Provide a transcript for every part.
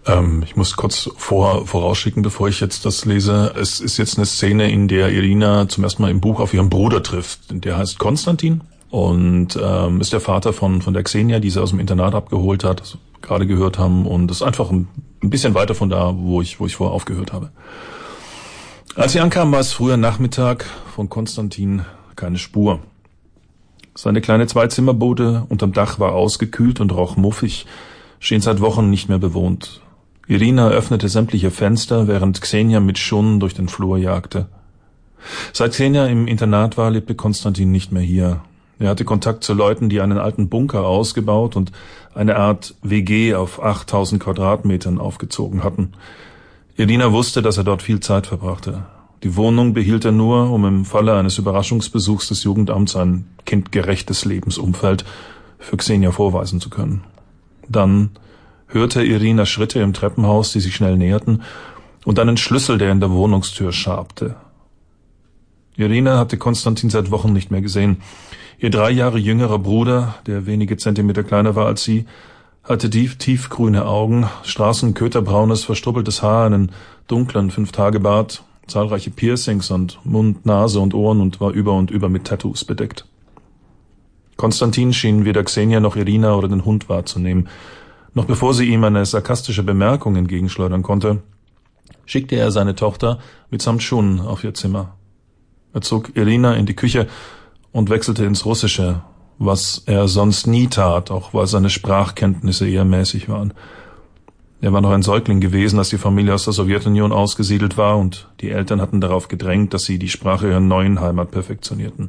Ich muss kurz vorausschicken, bevor ich jetzt das lese. Es ist jetzt eine Szene, in der Irina zum ersten Mal im Buch auf ihren Bruder trifft. Der heißt Konstantin und ist der Vater von der Xenia, die sie aus dem Internat abgeholt hat, das wir gerade gehört haben. Und ist einfach ein bisschen weiter von da, wo ich vorher aufgehört habe. Als sie ankam, war es früher Nachmittag, von Konstantin keine Spur. Seine kleine Zweizimmerbude unterm Dach war ausgekühlt und roch muffig, schien seit Wochen nicht mehr bewohnt. Irina öffnete sämtliche Fenster, während Xenia mit Schuhen durch den Flur jagte. Seit Xenia im Internat war, lebte Konstantin nicht mehr hier. Er hatte Kontakt zu Leuten, die einen alten Bunker ausgebaut und eine Art WG auf 8000 Quadratmetern aufgezogen hatten. Irina wusste, dass er dort viel Zeit verbrachte. Die Wohnung behielt er nur, um im Falle eines Überraschungsbesuchs des Jugendamts ein kindgerechtes Lebensumfeld für Xenia vorweisen zu können. Dann hörte Irina Schritte im Treppenhaus, die sich schnell näherten, und einen Schlüssel, der in der Wohnungstür schabte. Irina hatte Konstantin seit Wochen nicht mehr gesehen. Ihr 3 Jahre jüngerer Bruder, der wenige Zentimeter kleiner war als sie, hatte tiefgrüne Augen, straßenköterbraunes, verstrubbeltes Haar, einen dunklen 5-Tage-Bart, zahlreiche Piercings und Mund, Nase und Ohren und war über und über mit Tattoos bedeckt. Konstantin schien weder Xenia noch Irina oder den Hund wahrzunehmen. Noch bevor sie ihm eine sarkastische Bemerkung entgegenschleudern konnte, schickte er seine Tochter mitsamt Schuhen auf ihr Zimmer. Er zog Irina in die Küche und wechselte ins Russische, was er sonst nie tat, auch weil seine Sprachkenntnisse eher mäßig waren. Er war noch ein Säugling gewesen, als die Familie aus der Sowjetunion ausgesiedelt war, und die Eltern hatten darauf gedrängt, dass sie die Sprache ihrer neuen Heimat perfektionierten.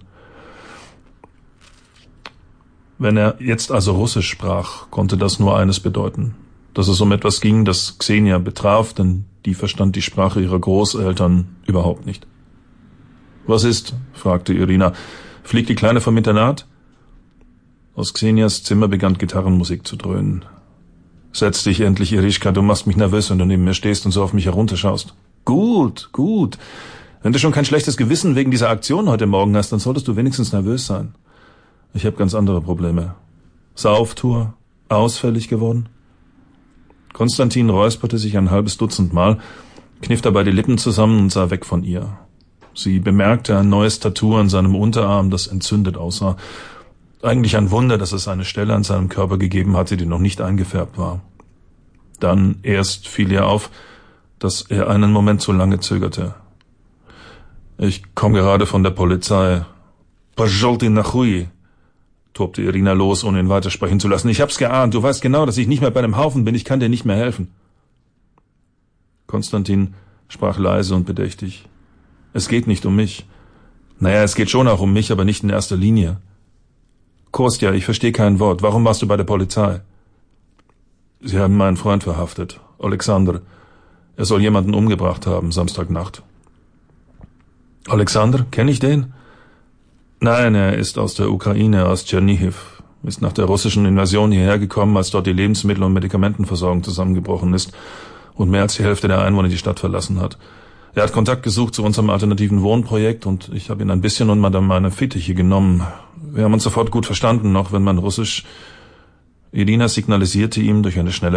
Wenn er jetzt also Russisch sprach, konnte das nur eines bedeuten: dass es um etwas ging, das Xenia betraf, denn die verstand die Sprache ihrer Großeltern überhaupt nicht. »Was ist?« fragte Irina. »Fliegt die Kleine vom Internat?« Aus Xenias Zimmer begann Gitarrenmusik zu dröhnen. »Setz dich endlich, Irischka, du machst mich nervös, wenn du neben mir stehst und so auf mich herunterschaust.« »Gut. Wenn du schon kein schlechtes Gewissen wegen dieser Aktion heute Morgen hast, dann solltest du wenigstens nervös sein. Ich habe ganz andere Probleme. Sauftour, ausfällig geworden?« Konstantin räusperte sich ein halbes Dutzend Mal, kniff dabei die Lippen zusammen und sah weg von ihr. Sie bemerkte ein neues Tattoo an seinem Unterarm, das entzündet aussah. Eigentlich ein Wunder, dass es eine Stelle an seinem Körper gegeben hatte, die noch nicht eingefärbt war. Dann erst fiel ihr auf, dass er einen Moment zu lange zögerte. »Ich komme gerade von der Polizei.« »Пошёл ты нахуй«, tobte Irina los, ohne ihn weitersprechen zu lassen. »Ich hab's geahnt. Du weißt genau, dass ich nicht mehr bei dem Haufen bin. Ich kann dir nicht mehr helfen.« Konstantin sprach leise und bedächtig. »Es geht nicht um mich. Naja, es geht schon auch um mich, aber nicht in erster Linie. Kostja, ich verstehe kein Wort. Warum warst du bei der Polizei?« »Sie haben meinen Freund verhaftet, Alexander. Er soll jemanden umgebracht haben, Samstagnacht.« »Alexander? Kenne ich den?« »Nein, er ist aus der Ukraine, aus Tschernihiv. Ist nach der russischen Invasion hierher gekommen, als dort die Lebensmittel- und Medikamentenversorgung zusammengebrochen ist und mehr als die Hälfte der Einwohner die Stadt verlassen hat. Er hat Kontakt gesucht zu unserem alternativen Wohnprojekt und ich habe ihn ein bisschen unter meine Fittiche genommen. Wir haben uns sofort gut verstanden, auch wenn mein Russisch...« Irina signalisierte ihm durch eine schnelle